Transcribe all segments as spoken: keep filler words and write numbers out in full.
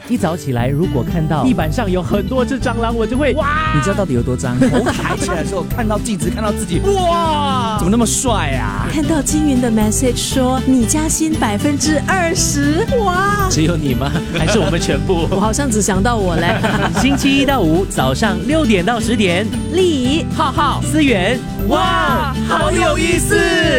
一早起来，如果看到地板上有很多只蟑螂，我就会哇！ 你知道到底有多脏？头抬起来的时候，看到镜子，看到自己，哇，怎么那么帅啊？ 看到金云的 message 说你加薪百分之二十，哇！ 只有你吗？还是我们全部？ 我好像只想到我嘞。 星期一到五早上六点到十点， 丽怡、 浩浩、思源，哇，好有意思！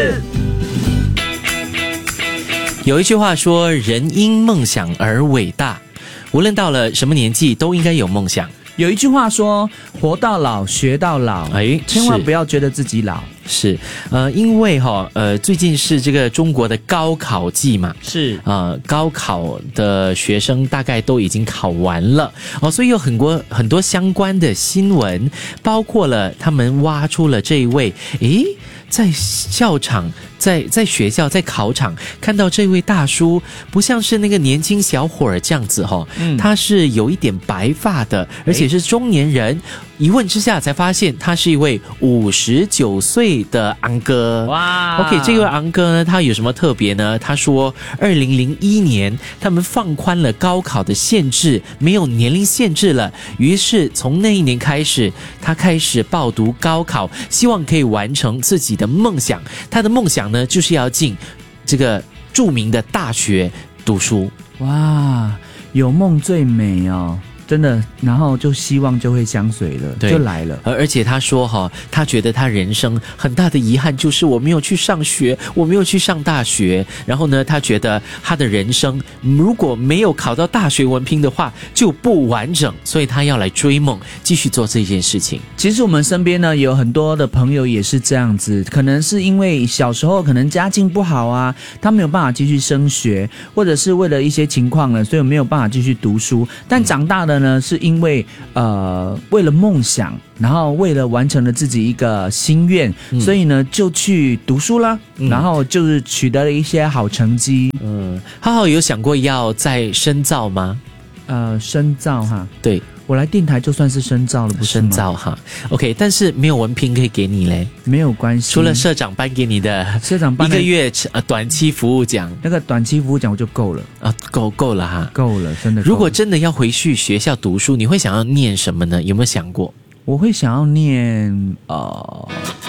有一句话说，人因梦想而伟大。无论到了什么年纪，都应该有梦想。 有一句话说，活到老，学到老。哎，千万不要觉得自己老。 是，呃，因为哈、哦，呃，最近是这个中国的高考季嘛， 是， 呃，高考的学生大概都已经考完了哦，所以有很多很多相关的新闻，包括了他们挖出了这一位，诶，在校场。在在学校在考场看到这位大叔，不像是那个年轻小伙儿这样子哈、哦嗯，他是有一点白发的，而且是中年人。一问之下才发现，他是一位五十九岁的昂哥。哇 ！OK， 这位昂哥呢，他有什么特别呢？他说，二零零一年他们放宽了高考的限制，没有年龄限制了。于是从那一年开始，他开始报读高考，希望可以完成自己的梦想。他的梦想呢，就是要进这个著名的大学读书。 哇，有梦最美哦。真的，然后就希望就会相随了，就来了。 而且他说哈、哦，他觉得他人生很大的遗憾就是我没有去上学，我没有去上大学。然后呢，他觉得他的人生如果没有考到大学文凭的话，就不完整，所以他要来追梦，继续做这件事情。 其实我们身边呢有很多的朋友也是这样子，可能是因为小时候可能家境不好啊，他没有办法继续升学，或者是为了一些情况呢，所以没有办法继续读书。但长大的呢，是因为呃为了梦想，然后为了完成了自己一个心愿、嗯、所以呢就去读书了、嗯、然后就是取得了一些好成绩。 嗯，浩浩有想过要再深造吗？ 呃，深造哈， 对， 我来电台就算是深造了，不是吗？ 深造哈 ，OK， 但是没有文凭可以给你嘞， 没有关系， 除了社长颁给你的社长颁一个月呃短期服务奖， 那个短期服务奖我就够了啊，够够了哈， 够了，真的够了。 如果真的要回去学校读书，你会想要念什么呢？有没有想过？ 我会想要念呃。